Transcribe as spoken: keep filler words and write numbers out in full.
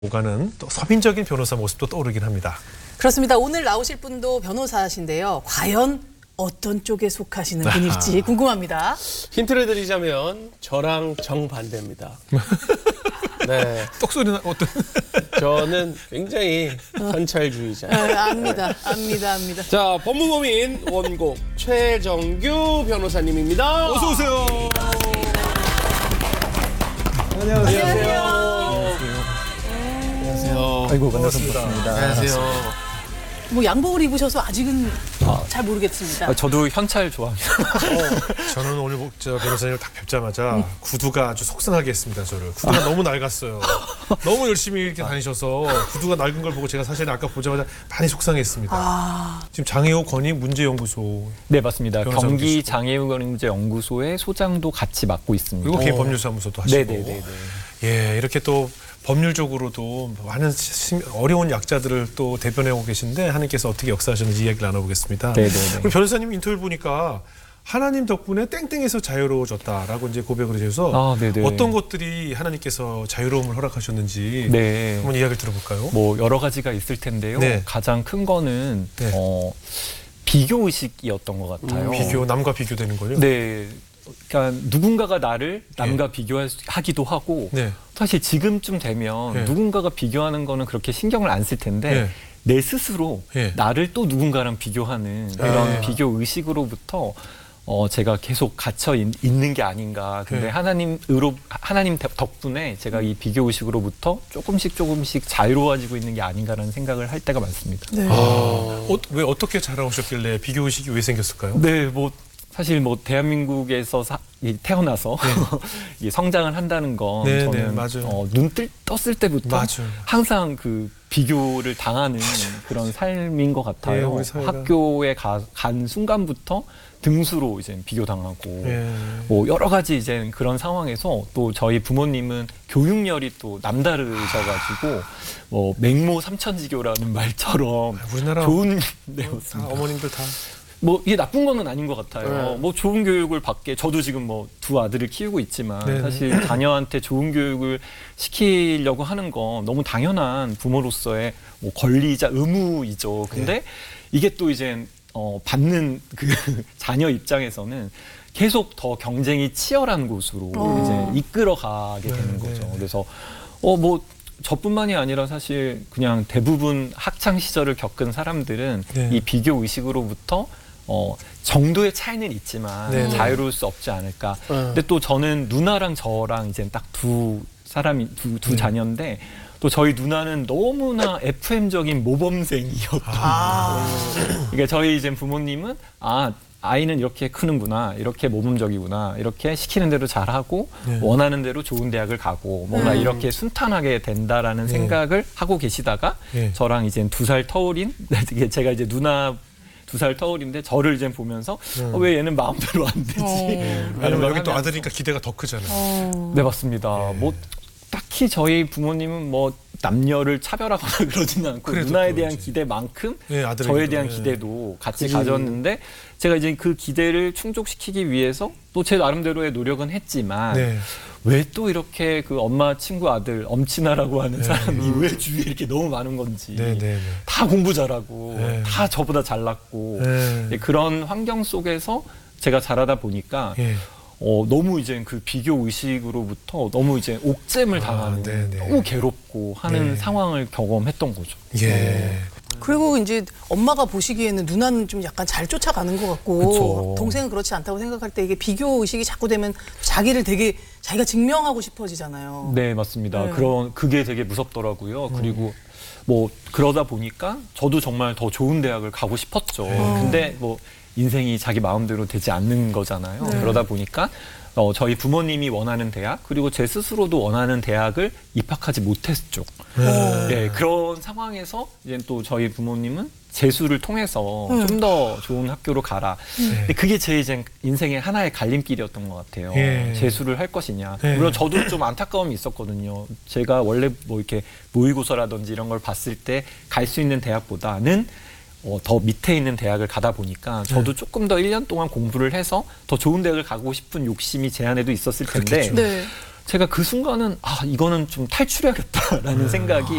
오가는 또 서민적인 변호사 모습도 떠오르긴 합니다. 그렇습니다. 오늘 나오실 분도 변호사신데요. 과연 어떤 쪽에 속하시는 분일지 궁금합니다. 힌트를 드리자면 저랑 정반대입니다. 네, 똑소리는 어떤? 저는 굉장히 현찰주의자예요. 네, 압니다. 압니다. 압니다. 자, 법무법인 원곡 최정규 변호사님입니다. 어서 오세요. 안녕하세요. 안녕하세요. 아이고, 만나서 반갑습니다. 반갑습니다. 안녕하세요. 뭐 양복을 입으셔서 아직은 잘 모르겠습니다. 아, 저도 현찰 좋아합니다. 어, 저는 오늘 저 변호사님을 딱 뵙자마자 구두가 아주 속상하게 했습니다. 저를 구두가 너무 낡았어요. 너무 열심히 이렇게 다니셔서 구두가 낡은 걸 보고 제가 사실 아까 보자마자 많이 속상했습니다. 아, 지금 장애우 권익 문제연구소 네, 맞습니다. 변호사로 경기 계시고. 장애인문제연구소의 소장도 같이 맡고 있습니다. 그리고 개인법률사무소도 하시고 네네네. 예 이렇게 또 법률적으로도 많은 심- 어려운 약자들을 또 대변해오고 계신데 하나님께서 어떻게 역사하셨는지 이야기를 나눠보겠습니다. 네네네. 우리 변호사님 인터뷰 보니까 하나님 덕분에 땡땡에서 자유로워졌다라고 이제 고백을 해주셔서 아, 네네. 어떤 것들이 하나님께서 자유로움을 허락하셨는지 네. 한번 이야기를 들어볼까요? 뭐 여러 가지가 있을 텐데요. 네. 가장 큰 거는 네. 어, 비교 의식이었던 것 같아요. 비교 남과 비교되는 거요? 네. 그러니까 누군가가 나를 남과 비교하기도 하고 네. 사실 지금쯤 되면 네. 누군가가 비교하는 거는 그렇게 신경을 안 쓸 텐데 네. 내 스스로 네. 나를 또 누군가랑 비교하는 그런 네. 비교 의식으로부터 어 제가 계속 갇혀 있, 있는 게 아닌가. 근데 네. 하나님으로 하나님 덕분에 제가 이 비교 의식으로부터 조금씩 조금씩 자유로워지고 있는 게 아닌가라는 생각을 할 때가 많습니다. 네. 아, 어, 왜 어떻게 자라오셨길래 비교 의식이 왜 생겼을까요? 네, 뭐 사실 뭐 대한민국에서 사, 이, 태어나서 이 성장을 한다는 건 네, 저는 네, 맞아요. 어, 눈 뜰, 떴을 때부터 맞아요. 항상 그 비교를 당하는 그런 삶인 것 예, 같아요. 우리 사회가. 학교에 가, 간 순간부터 등수로 이제 비교당하고 예. 뭐 여러 가지 이제 그런 상황에서 또 저희 부모님은 교육열이 또 남다르셔가지고 뭐 맹모 삼천지교라는 말처럼 우리나라 좋은 네, 다 맞습니다. 어머님들 다 뭐 이게 나쁜 거는 아닌 것 같아요. 네. 뭐 좋은 교육을 받게 저도 지금 뭐 두 아들을 키우고 있지만 네네. 사실 자녀한테 좋은 교육을 시키려고 하는 건 너무 당연한 부모로서의 뭐 권리이자 의무이죠. 근데 네. 이게 또 이제 어 받는 그 자녀 입장에서는 계속 더 경쟁이 치열한 곳으로 어. 이제 이끌어가게 네, 되는 네. 거죠. 그래서 어 뭐 저뿐만이 아니라 사실 그냥 대부분 학창 시절을 겪은 사람들은 네. 이 비교 의식으로부터 어, 정도의 차이는 있지만 네. 자유로울 수 없지 않을까. 네. 근데 또 저는 누나랑 저랑 이제 딱 두 사람이 두, 두 네. 자녀인데 또 저희 누나는 너무나 에프엠적인 모범생이었던. 아, 그러니까 저희 이제 부모님은 아 아이는 이렇게 크는구나, 이렇게 모범적이구나, 이렇게 시키는 대로 잘하고 네. 원하는 대로 좋은 대학을 가고 뭔가 음. 이렇게 순탄하게 된다라는 네. 생각을 하고 계시다가 네. 저랑 이제 두 살 터울인 제가 이제 누나 두 살 터울인데 저를 이제 보면서 음. 어, 왜 얘는 마음대로 안 되지? 어. 왜냐면 여기 또 하면서. 아들이니까 기대가 더 크잖아요. 어. 네, 맞습니다. 네. 뭐 딱히 저희 부모님은 뭐 남녀를 차별하거나 그러지는 않고 그래도 누나에 또 대한 이제. 기대만큼 네, 아들에게도. 저에 대한 네. 기대도 같이 그지. 가졌는데 제가 이제 그 기대를 충족시키기 위해서 또 제 나름대로의 노력은 했지만 네. 왜 또 이렇게 그 엄마 친구 아들 엄친아라고 하는 네. 사람이 왜 주위에 이렇게 너무 많은 건지 네, 네, 네. 다 공부 잘하고 네. 다 저보다 잘났고 네. 네, 그런 환경 속에서 제가 자라다 보니까 예. 어, 너무 이제 그 비교 의식으로부터 너무 이제 옥잼을 아, 당하는 네네. 너무 괴롭고 하는 네. 상황을 경험했던 거죠. 예. 그리고 이제 엄마가 보시기에는 누나는 좀 약간 잘 쫓아가는 것 같고 그쵸. 동생은 그렇지 않다고 생각할 때 이게 비교 의식이 자꾸 되면 자기를 되게 자기가 증명하고 싶어지잖아요. 네, 맞습니다. 네. 그런 그게 되게 무섭더라고요. 그리고 뭐 그러다 보니까 저도 정말 더 좋은 대학을 가고 싶었죠. 근데 뭐 인생이 자기 마음대로 되지 않는 거잖아요. 네. 그러다 보니까 어, 저희 부모님이 원하는 대학 그리고 제 스스로도 원하는 대학을 입학하지 못했죠. 네. 네, 그런 상황에서 이제 또 저희 부모님은 재수를 통해서 음. 좀 더 좋은 학교로 가라. 근데 그게 제 이제 인생의 하나의 갈림길이었던 것 같아요. 예. 재수를 할 것이냐. 예. 물론 저도 좀 안타까움이 있었거든요. 제가 원래 뭐 이렇게 모의고사라든지 이런 걸 봤을 때 갈 수 있는 대학보다는 어, 더 밑에 있는 대학을 가다 보니까 저도 조금 더 일 년 동안 공부를 해서 더 좋은 대학을 가고 싶은 욕심이 제 안에도 있었을 텐데 그렇겠죠. 네. 제가 그 순간은 아 이거는 좀 탈출해야겠다라는 생각이